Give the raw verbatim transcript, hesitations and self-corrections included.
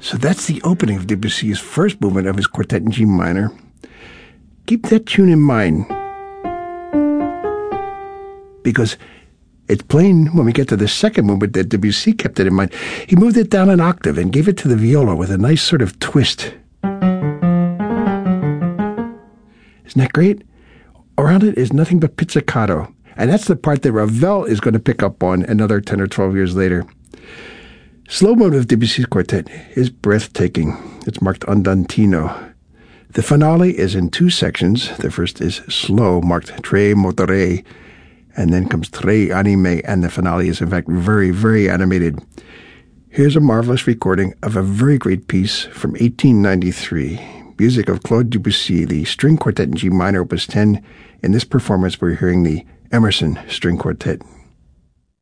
So that's the opening of Debussy's first movement of his quartet in G minor. Keep that tune in mind, because it's plain when we get to the second movement that Debussy kept it in mind. He moved it down an octave and gave it to the viola with a nice sort of twist. Isn't that great? Around it is nothing but pizzicato, and that's the part that Ravel is going to pick up on another ten or twelve years later. Slow mode of Debussy's quartet is breathtaking. It's marked andantino. The finale is in two sections. The first is slow, marked tre motere, and then comes tre anime, and the finale is in fact very, very animated. Here's a marvelous recording of a very great piece from eighteen ninety-three. Music of Claude Debussy, the String Quartet in G minor, opus ten. In this performance, we're hearing the Emerson String Quartet.